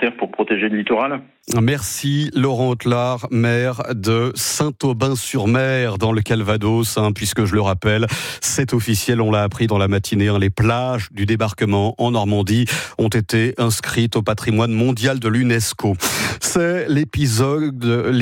supplémentaires pour protéger le littoral. Merci Laurent Autelard, maire de Saint-Aubin-sur-Mer dans le Calvados, puisque je le rappelle, c'est officiel, on l'a appris dans la matinée, les plages du débarquement en Normandie ont été inscrites au patrimoine mondial de l'UNESCO. C'est l'épilogue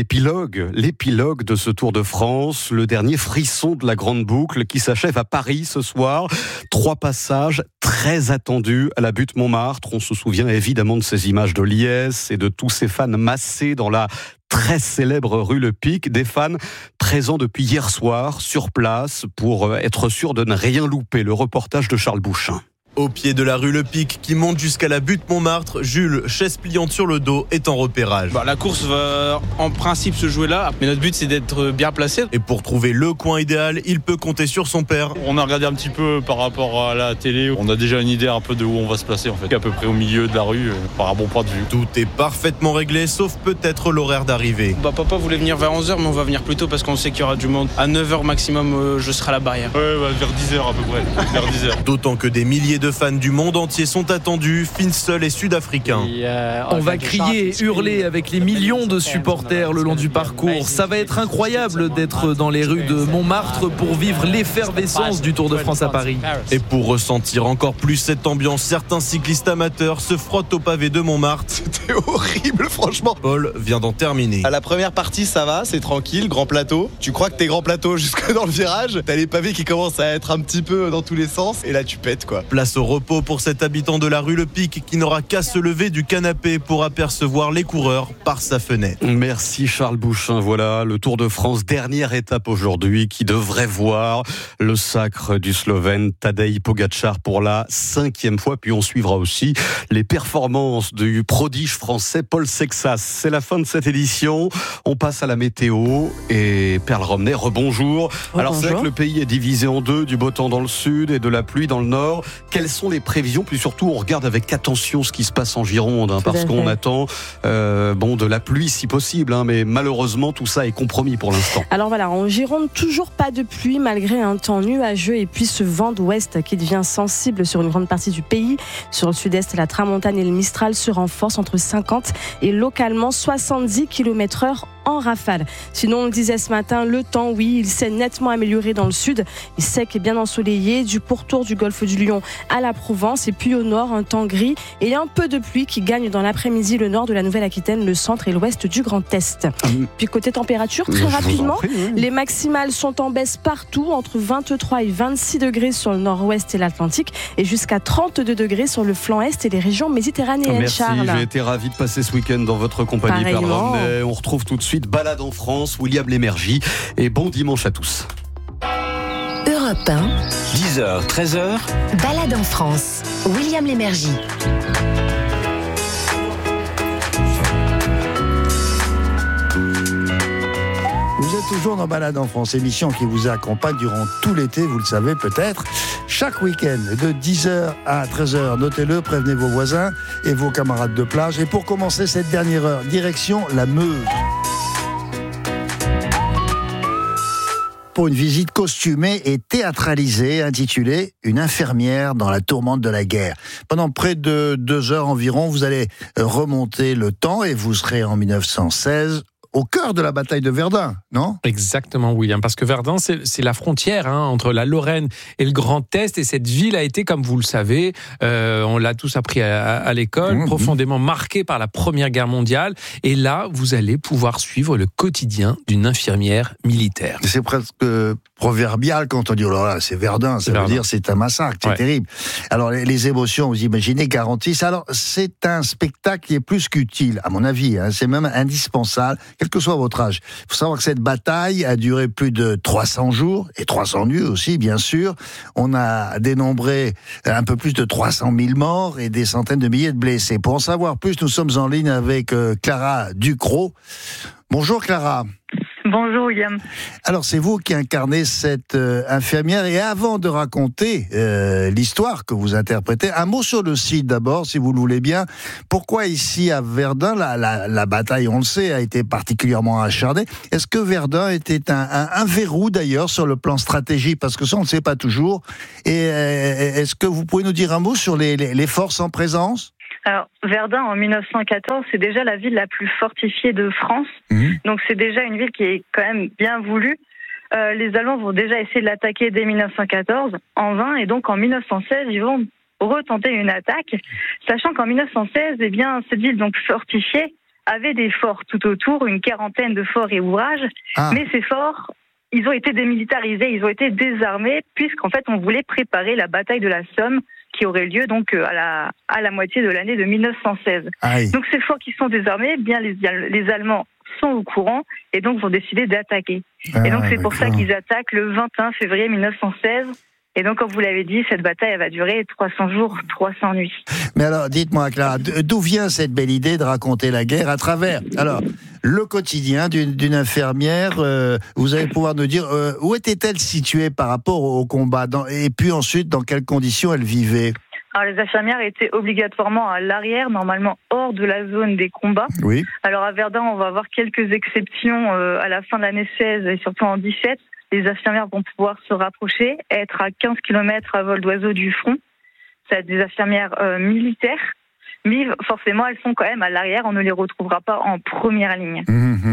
de ce Tour de France, le dernier frisson de la grande boucle qui s'achève à Paris ce soir. 3 passages très attendus à la butte Montmartre. On se souvient évidemment de ces images de liesse et de tous ces fans massés dans la très célèbre rue Le Pic, des fans présents depuis hier soir sur place pour être sûr de ne rien louper. Le reportage de Charles Bouchin. Au pied de la rue Le Pic, qui monte jusqu'à la butte Montmartre, Jules, chaise pliante sur le dos, est en repérage. La course va en principe se jouer là, mais notre but c'est d'être bien placé. Et pour trouver le coin idéal, il peut compter sur son père. On a regardé un petit peu par rapport à la télé, on a déjà une idée un peu de où on va se placer en fait. À peu près au milieu de la rue, par un bon point de vue. Tout est parfaitement réglé, sauf peut-être l'horaire d'arrivée. Papa voulait venir vers 11h, mais on va venir plus tôt parce qu'on sait qu'il y aura du monde. À 9h maximum, je serai à la barrière. Ouais, vers 10h à peu près, vers 10h. D'autant que des milliers de fans du monde entier sont attendus, Finseul et sud-africains. On va crier et hurler avec les millions de supporters le long du parcours. Ça va être incroyable d'être dans les rues de Montmartre pour vivre l'effervescence du Tour de France à Paris. Et pour ressentir encore plus cette ambiance, certains cyclistes amateurs se frottent au pavé de Montmartre. C'était horrible, franchement. Paul vient d'en terminer. À la première partie, ça va, c'est tranquille, grand plateau. Tu crois que t'es grand plateau jusque dans le virage. T'as les pavés qui commencent à être un petit peu dans tous les sens. Et là, tu pètes, quoi. Place au repos pour cet habitant de la rue Le Pic qui n'aura qu'à se lever du canapé pour apercevoir les coureurs par sa fenêtre. Merci Charles Bouchin. Voilà le Tour de France, dernière étape aujourd'hui qui devrait voir le sacre du Slovène Tadej Pogačar pour la 5e fois. Puis on suivra aussi les performances du prodige français Paul Sexas. C'est la fin de cette édition. On passe à la météo et Perle Romner, rebonjour. Alors c'est vrai que le pays est divisé en deux, du beau temps dans le sud et de la pluie dans le nord. Quelles sont les prévisions? Puis surtout, on regarde avec attention ce qui se passe en Gironde, parce qu'on attend de la pluie si possible, mais malheureusement tout ça est compromis pour l'instant. Alors voilà, en Gironde, toujours pas de pluie malgré un temps nuageux et puis ce vent d'ouest qui devient sensible sur une grande partie du pays. Sur le sud-est, la tramontane et le Mistral se renforcent entre 50 et localement 70 km/h en rafale. Sinon, on le disait ce matin, le temps, oui, il s'est nettement amélioré dans le sud. Il sec et bien ensoleillé, du pourtour du golfe du Lion à la Provence et puis au nord, un temps gris et un peu de pluie qui gagne dans l'après-midi le nord de la Nouvelle-Aquitaine, le centre et l'ouest du Grand Est. Puis côté température, très rapidement, les maximales sont en baisse partout, entre 23 et 26 degrés sur le nord-ouest et l'Atlantique et jusqu'à 32 degrés sur le flanc est et les régions méditerranéennes. Merci, Charles. j'ai été ravi de passer ce week-end dans votre compagnie. Pareillement. On retrouve tout de suite Balade en France, William Lémergie, et bon dimanche à tous. Europe 1, 10h, 13h, Balade en France, William Lémergie. Vous êtes toujours dans Balade en France, émission qui vous accompagne durant tout l'été, vous le savez peut-être. Chaque week-end, de 10h à 13h, notez-le, prévenez vos voisins et vos camarades de plage. Et pour commencer cette dernière heure, direction la Meuse. Pour une visite costumée et théâtralisée intitulée « Une infirmière dans la tourmente de la guerre ». Pendant près de 2 heures environ, vous allez remonter le temps et vous serez en 1916 au cœur de la bataille de Verdun, non ? Exactement, William, parce que Verdun, c'est la frontière entre la Lorraine et le Grand Est, et cette ville a été, comme vous le savez, on l'a tous appris à l'école, profondément marquée par la Première Guerre mondiale, et là, vous allez pouvoir suivre le quotidien d'une infirmière militaire. C'est presque proverbial quand on dit « oh là là, c'est Verdun », ça veut dire c'est un massacre, c'est terrible. Alors les émotions, vous imaginez, garantissent. Alors c'est un spectacle qui est plus qu'utile, à mon avis, c'est même indispensable, quel que soit votre âge. Il faut savoir que cette bataille a duré plus de 300 jours, et 300 nuits aussi, bien sûr. On a dénombré un peu plus de 300 000 morts et des centaines de milliers de blessés. Pour en savoir plus, nous sommes en ligne avec Clara Ducrot. Bonjour Clara. Bonjour William. Alors c'est vous qui incarnez cette infirmière, et avant de raconter l'histoire que vous interprétez, un mot sur le site d'abord, si vous le voulez bien. Pourquoi ici à Verdun, la bataille, on le sait, a été particulièrement acharnée. Est-ce que Verdun était un verrou d'ailleurs sur le plan stratégique, parce que ça on ne le sait pas toujours. Et est-ce que vous pouvez nous dire un mot sur les forces en présence ? Alors, Verdun, en 1914, c'est déjà la ville la plus fortifiée de France. Donc, c'est déjà une ville qui est quand même bien voulue. Les Allemands vont déjà essayer de l'attaquer dès 1914, en vain. Et donc, en 1916, ils vont retenter une attaque, sachant qu'en 1916, eh bien, cette ville donc fortifiée avait des forts tout autour, une quarantaine de forts et ouvrages. Mais ces forts, ils ont été démilitarisés, ils ont été désarmés, puisqu'en fait, on voulait préparer la bataille de la Somme, qui aurait lieu donc à la moitié de l'année de 1916. Donc ces forts qui sont désarmés, bien les Allemands sont au courant et donc vont décider d'attaquer. Et donc c'est pour ça qu'ils attaquent le 21 février 1916. Et donc, comme vous l'avez dit, cette bataille elle va durer 300 jours, 300 nuits. Mais alors, dites-moi, Clara, d'où vient cette belle idée de raconter la guerre à travers le quotidien d'une infirmière? Vous allez pouvoir nous dire où était-elle située par rapport au combat, et puis ensuite, dans quelles conditions elle vivait? Alors, les infirmières étaient obligatoirement à l'arrière, normalement hors de la zone des combats. Oui. Alors, à Verdun, on va avoir quelques exceptions à la fin de l'année 16 et surtout en 17. Les infirmières vont pouvoir se rapprocher, être à 15 km à vol d'oiseau du front. C'est des infirmières militaires, mais forcément, elles sont quand même à l'arrière. On ne les retrouvera pas en première ligne.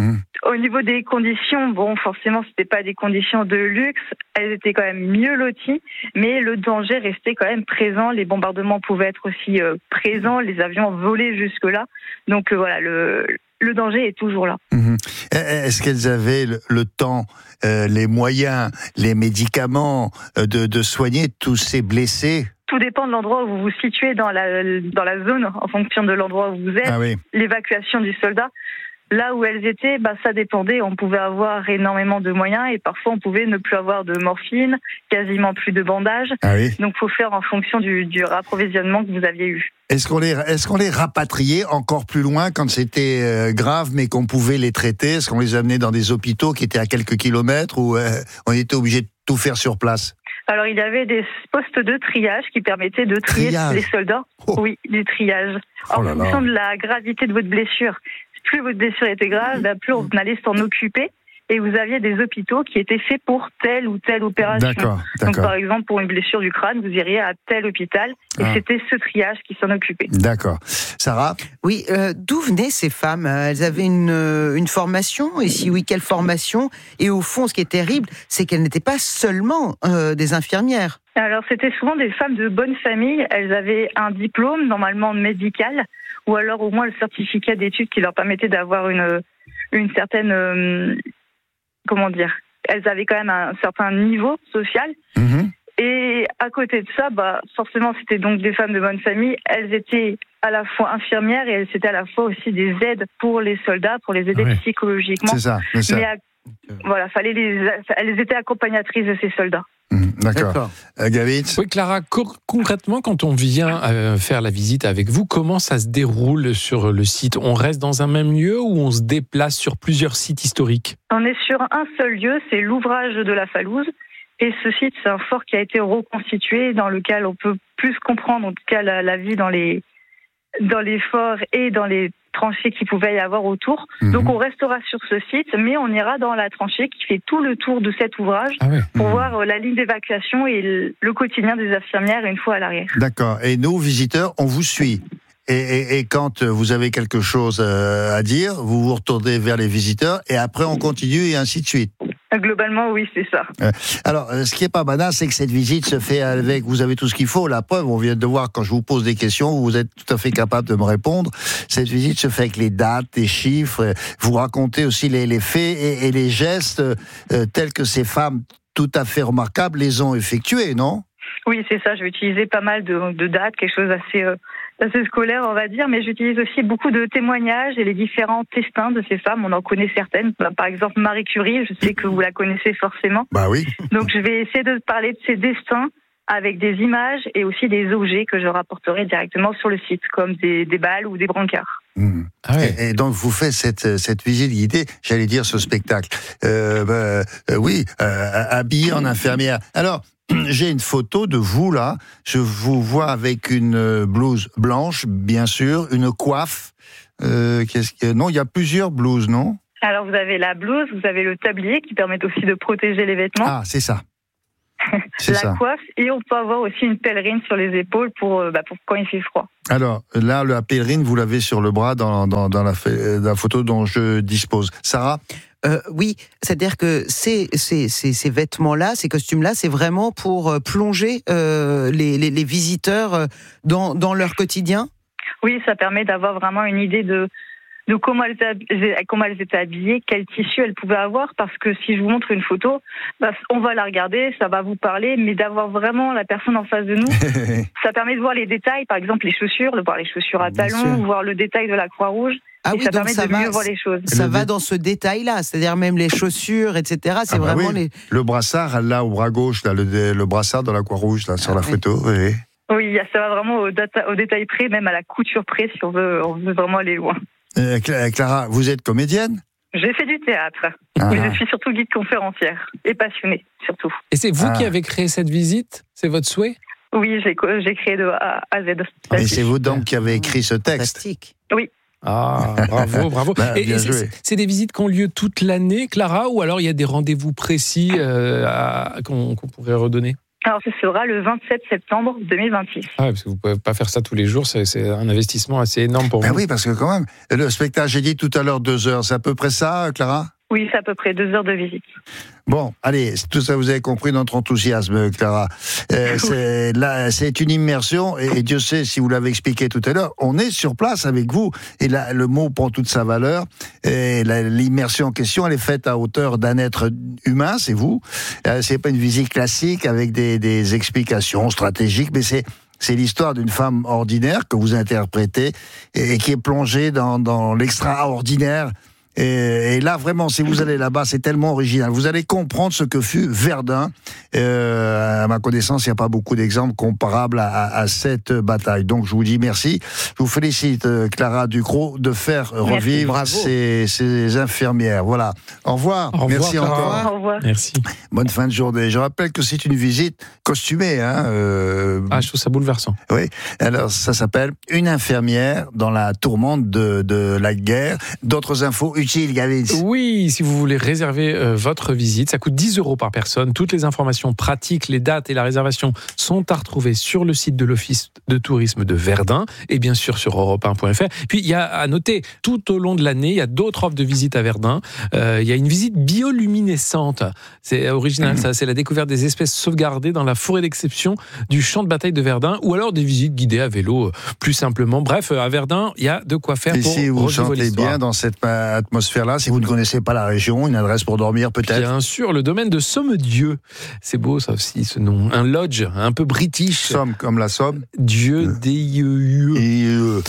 Au niveau des conditions, bon, forcément, c'était pas des conditions de luxe. Elles étaient quand même mieux loties, mais le danger restait quand même présent. Les bombardements pouvaient être aussi présents. Les avions volaient jusque-là. Donc voilà, le danger est toujours là. Est-ce qu'elles avaient le temps, les moyens, les médicaments de soigner tous ces blessés? Tout dépend de l'endroit où vous vous situez dans la zone, en fonction de l'endroit où vous êtes, l'évacuation du soldat. Là où elles étaient, ça dépendait. On pouvait avoir énormément de moyens et parfois on pouvait ne plus avoir de morphine, quasiment plus de bandages. Donc il faut faire en fonction du approvisionnement que vous aviez eu. Est-ce qu'on les rapatriait encore plus loin quand c'était grave, mais qu'on pouvait les traiter? Est-ce qu'on les amenait dans des hôpitaux qui étaient à quelques kilomètres ou on était obligé de tout faire sur place? Alors, il y avait des postes de triage qui permettaient de trier les soldats. Oui, du triage. En fonction de la gravité de votre blessure. Plus votre blessure était grave, plus on allait s'en occuper. Et vous aviez des hôpitaux qui étaient faits pour telle ou telle opération. D'accord. Donc, par exemple, pour une blessure du crâne, vous iriez à tel hôpital. Et c'était ce triage qui s'en occupait. D'accord. Sarah? Oui, d'où venaient ces femmes? Elles avaient une formation? Et si oui, quelle formation? Et au fond, ce qui est terrible, c'est qu'elles n'étaient pas seulement des infirmières. Alors, c'était souvent des femmes de bonne famille. Elles avaient un diplôme, normalement médical, ou alors au moins le certificat d'études qui leur permettait d'avoir une certaine... comment dire, elles avaient quand même un certain niveau social. Et à côté de ça, forcément, c'était donc des femmes de bonne famille. Elles étaient à la fois infirmières et elles étaient à la fois aussi des aides pour les soldats, pour les aider psychologiquement. C'est ça. Mais voilà, elles étaient accompagnatrices de ces soldats. D'accord. Gavitz? Oui, Clara, concrètement, quand on vient faire la visite avec vous, comment ça se déroule sur le site? On reste dans un même lieu ou on se déplace sur plusieurs sites historiques? On est sur un seul lieu, c'est l'ouvrage de la Falouse. Et ce site, c'est un fort qui a été reconstitué, dans lequel on peut plus comprendre, en tout cas, la vie dans les forts et dans les tranchées qu'il pouvait y avoir autour. Donc on restera sur ce site, mais on ira dans la tranchée qui fait tout le tour de cet ouvrage pour voir la ligne d'évacuation et le quotidien des infirmières une fois à l'arrière. D'accord. Et nous, visiteurs, on vous suit. Et quand vous avez quelque chose à dire, vous vous retournez vers les visiteurs et après on continue et ainsi de suite. Globalement, oui, c'est ça. Alors, ce qui est pas banal, c'est que cette visite se fait avec, vous avez tout ce qu'il faut. La preuve, on vient de voir quand je vous pose des questions, vous êtes tout à fait capable de me répondre. Cette visite se fait avec les dates, les chiffres. Vous racontez aussi les faits et les gestes tels que ces femmes tout à fait remarquables les ont effectués, non? Oui, c'est ça. Je vais utiliser pas mal de dates, quelque chose assez scolaire, on va dire, mais j'utilise aussi beaucoup de témoignages et les différents destins de ces femmes. On en connaît certaines. Par exemple, Marie Curie, je sais que vous la connaissez forcément. Oui. Donc, je vais essayer de parler de ces destins avec des images et aussi des objets que je rapporterai directement sur le site, comme des balles ou des brancards. Et donc, vous faites cette visite guidée, j'allais dire ce spectacle. Habillée en infirmière. Alors, j'ai une photo de vous là, je vous vois avec une blouse blanche, bien sûr, une coiffe. Non, il y a plusieurs blouses, non? Alors vous avez la blouse, vous avez le tablier qui permet aussi de protéger les vêtements. Ah, c'est ça. ça. Coiffe, et on peut avoir aussi une pèlerine sur les épaules pour quand il fait froid. Alors là, la pèlerine, vous l'avez sur le bras dans la photo dont je dispose. Sarah ? Oui, c'est-à-dire que ces vêtements-là, ces costumes-là, c'est vraiment pour plonger les visiteurs dans leur quotidien. Oui, ça permet d'avoir vraiment une idée de comment elles étaient habillées, quel tissu elles pouvaient avoir, parce que si je vous montre une photo, on va la regarder, ça va vous parler, mais d'avoir vraiment la personne en face de nous, ça permet de voir les détails, par exemple les chaussures, de voir les chaussures à talons, voir le détail de la Croix-Rouge. Ah et oui, ça permet de mieux voir les choses. Ça va dans ce détail-là, c'est-à-dire même les chaussures, etc. C'est vraiment oui. Le brassard, là, au bras gauche, là, le brassard de la Croix-Rouge, là, sur la photo. Oui. Oui, ça va vraiment au détail près, même à la couture près, si on veut vraiment aller loin. Clara, vous êtes comédienne ? J'ai fait du théâtre, mais je suis surtout guide conférencière et passionnée, surtout. Et c'est vous qui avez créé cette visite ? C'est votre souhait ? Oui, j'ai créé de A à Z. Et c'est vous donc qui avez écrit ce texte ? Fantastique. Oui. Ah, bravo. Et c'est des visites qui ont lieu toute l'année, Clara, ou alors il y a des rendez-vous précis qu'on pourrait redonner ? Alors, ce sera le 27 septembre 2026. Ah, parce que vous ne pouvez pas faire ça tous les jours, c'est un investissement assez énorme pour vous. Oui, parce que quand même, le spectacle, j'ai dit tout à l'heure 2 heures, c'est à peu près ça, Clara ? Oui, c'est à peu près 2 heures de visite. Bon, allez, tout ça, vous avez compris notre enthousiasme, Clara. C'est une immersion, et Dieu sait, si vous l'avez expliqué tout à l'heure, on est sur place avec vous, et là, le mot prend toute sa valeur, et l'immersion en question, elle est faite à hauteur d'un être humain, c'est vous. C'est pas une visite classique avec des explications stratégiques, mais c'est l'histoire d'une femme ordinaire que vous interprétez, et qui est plongée dans l'extraordinaire. Et là, vraiment, si vous allez là-bas, c'est tellement original. Vous allez comprendre ce que fut Verdun. À ma connaissance, il n'y a pas beaucoup d'exemples comparables à cette bataille. Donc, je vous dis merci. Je vous félicite, Clara Ducrot, de faire revivre ces infirmières. Voilà. Au revoir. Merci encore. Au revoir. Merci. Bonne fin de journée. Je rappelle que c'est une visite costumée. Je trouve ça bouleversant. Oui. Alors, ça s'appelle Une infirmière dans la tourmente de la guerre. D'autres infos utiles, Gavin. Oui, si vous voulez réserver votre visite, ça coûte 10 € par personne. Toutes les informations pratiques, les dates et la réservation sont à retrouver sur le site de l'Office de tourisme de Verdun et bien sûr sur europe1.fr. Puis il y a à noter, tout au long de l'année, il y a d'autres offres de visite à Verdun. Il y a une visite bioluminescente. C'est original, ça. C'est la découverte des espèces sauvegardées dans la forêt d'exception du champ de bataille de Verdun, ou alors des visites guidées à vélo, plus simplement. Bref, à Verdun, il y a de quoi faire pour si vous revivre sentez l'histoire. bien dans cette atmosphère-là, si vous ne connaissez pas la région, une adresse pour dormir peut-être. Bien sûr, le domaine de Somme-Dieu. C'est beau ça aussi, ce nom. Un lodge un peu british. Somme comme la Somme. Dieu, D-I-E-U.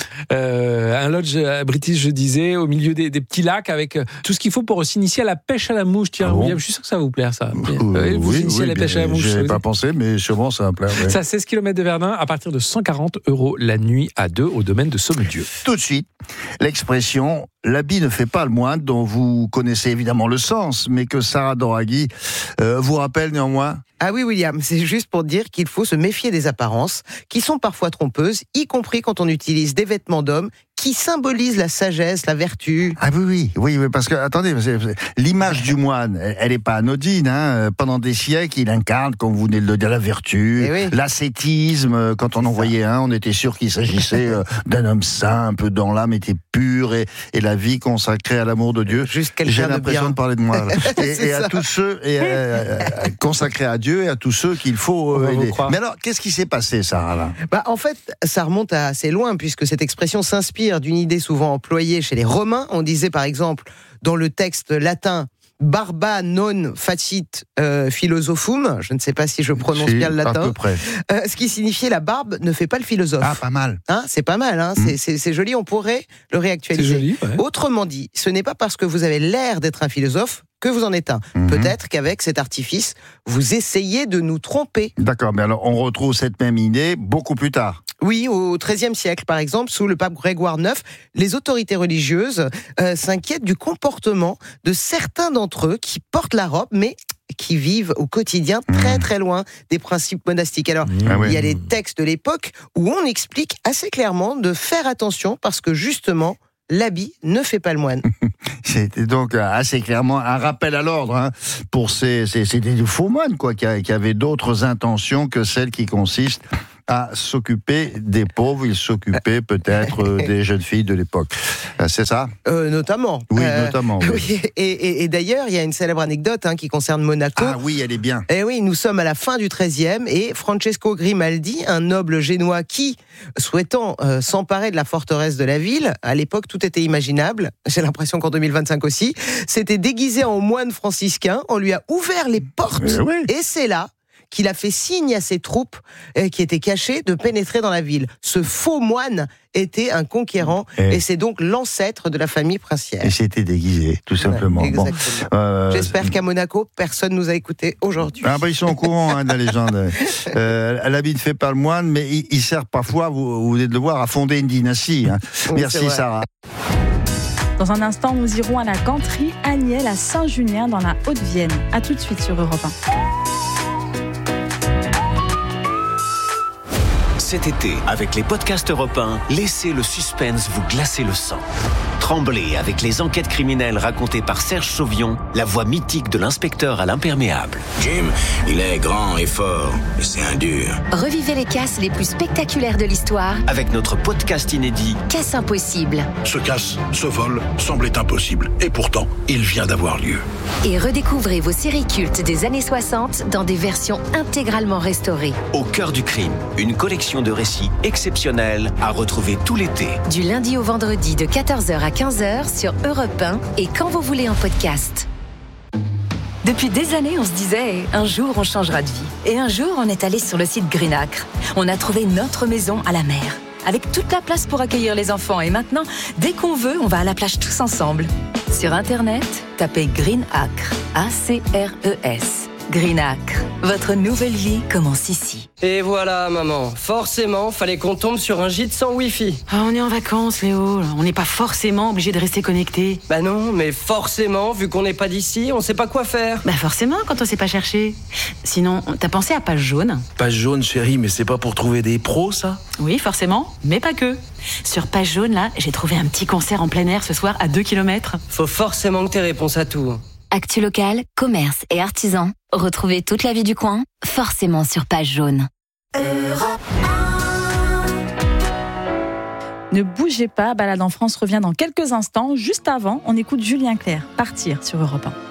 Un lodge british, je disais, au milieu des petits lacs, avec tout ce qu'il faut pour s'initier à la pêche à la mouche. Tiens, William, je suis sûr que ça va vous plaire, ça. Vous initiez à la pêche à la mouche. Je n'ai pas pensé, mais sûrement ça va me plaire. C'est à 16 km de Verdun, à partir de 140 € la nuit à 2 au domaine de Somme-Dieu. Tout de suite, l'expression « l'habit ne fait pas le moine » dont vous connaissez évidemment le sens, mais que Sarah Doraghi vous rappelle néanmoins. Ah oui, William, c'est juste pour dire qu'il faut se méfier des apparences, qui sont parfois trompeuses, y compris quand on utilise des vêtements d'hommes qui symbolisent la sagesse, la vertu. Ah oui, parce que, attendez, l'image du moine, elle n'est pas anodine. Pendant des siècles, il incarne, comme vous venez de le dire, la vertu, l'ascétisme. Quand on en voyait un, on était sûr qu'il s'agissait d'un homme saint, un peu dans l'âme, était pur, et la vie consacrée à l'amour de Dieu. J'ai l'impression de parler de moi. Et à tous ceux consacrés à Dieu, et à tous ceux qu'il faut aider. Mais alors, qu'est-ce qui s'est passé, Sarah, là ? En fait, ça remonte à assez loin, puisque cette expression s'inspire d'une idée souvent employée chez les Romains. On disait par exemple dans le texte latin barba non facit philosophum, je ne sais pas si je prononce bien le latin, à peu près. Ce qui signifiait la barbe ne fait pas le philosophe. Ah, pas mal. C'est pas mal, c'est joli, on pourrait le réactualiser. C'est joli, ouais. Autrement dit, ce n'est pas parce que vous avez l'air d'être un philosophe que vous en êtes un. Peut-être qu'avec cet artifice, vous essayez de nous tromper. D'accord, mais alors on retrouve cette même idée beaucoup plus tard. Oui, au XIIIe siècle, par exemple, sous le pape Grégoire IX, les autorités religieuses s'inquiètent du comportement de certains d'entre eux qui portent la robe, mais qui vivent au quotidien très très loin des principes monastiques. Alors, il y a les textes de l'époque où on explique assez clairement de faire attention parce que justement, l'habit ne fait pas le moine. C'était donc assez clairement un rappel à l'ordre pour c'était des faux moines qui avaient d'autres intentions que celles qui consistent à s'occuper des pauvres. Il s'occupait peut-être des jeunes filles de l'époque. C'est ça ? Notamment. Oui, notamment. Oui. Oui. Et d'ailleurs, il y a une célèbre anecdote qui concerne Monaco. Ah oui, elle est bien. Et oui, nous sommes à la fin du XIIIe et Francesco Grimaldi, un noble génois qui, souhaitant s'emparer de la forteresse de la ville, à l'époque tout était imaginable, j'ai l'impression qu'en 2025 aussi, s'était déguisé en moine franciscain, on lui a ouvert les portes et c'est là qu'il a fait signe à ses troupes qui étaient cachées de pénétrer dans la ville. Ce faux moine était un conquérant et c'est donc l'ancêtre de la famille princière. Et c'était déguisé, tout simplement. Exactement. J'espère qu'à Monaco, personne nous a écoutés aujourd'hui. Ils sont au courant de la légende. L'habit fait par le moine, mais il sert parfois, vous venez de le voir, à fonder une dynastie. Oui, merci Sarah. Dans un instant, nous irons à la ganterie Agnelle à Saint-Junien dans la Haute-Vienne. A tout de suite sur Europe 1. Cet été, avec les podcasts Europe 1, laissez le suspense vous glacer le sang. Tremblez avec les enquêtes criminelles racontées par Serge Sauvion, la voix mythique de l'inspecteur à l'imperméable. Jim, il est grand et fort, mais c'est un dur. Revivez les casses les plus spectaculaires de l'histoire avec notre podcast inédit Casse impossible. Ce casse, ce vol, semblait impossible. Et pourtant, il vient d'avoir lieu. Et redécouvrez vos séries cultes des années 60 dans des versions intégralement restaurées. Au cœur du crime, une collection de récits exceptionnels à retrouver tout l'été. Du lundi au vendredi de 14h à 15h sur Europe 1 et quand vous voulez en podcast. Depuis des années, on se disait un jour on changera de vie. Et un jour, on est allé sur le site Green Acre. On a trouvé notre maison à la mer, avec toute la place pour accueillir les enfants. Et maintenant, dès qu'on veut, on va à la plage tous ensemble. Sur Internet, tapez Green Acre, A-C-R-E-S. Green Acre, votre nouvelle vie commence ici. Et voilà, maman. Forcément, fallait qu'on tombe sur un gîte sans Wi-Fi. On est en vacances, Léo. On n'est pas forcément obligé de rester connecté. Bah non, mais forcément, vu qu'on n'est pas d'ici, on sait pas quoi faire. Bah forcément, quand on sait pas chercher. Sinon, t'as pensé à Page Jaune ? Page Jaune, chérie, mais c'est pas pour trouver des pros, ça ? Oui, forcément, mais pas que. Sur Page Jaune, là, j'ai trouvé un petit concert en plein air ce soir à 2 km. Faut forcément que t'aies réponse à tout. Actu local, commerce et artisans. Retrouvez toute la vie du coin, forcément sur Page Jaune. Ne bougez pas, Balade en France revient dans quelques instants. Juste avant, on écoute Julien Clerc, Partir sur Europe 1.